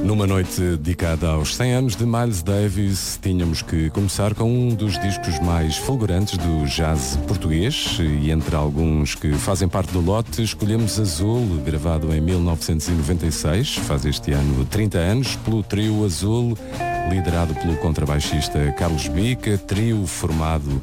Numa noite dedicada aos 100 anos de Miles Davis, tínhamos que começar com um dos discos mais fulgurantes do jazz português, e entre alguns que fazem parte do lote, escolhemos Azul, gravado em 1996, faz este ano 30 anos, pelo trio Azul, liderado pelo contrabaixista Carlos Bica, trio formado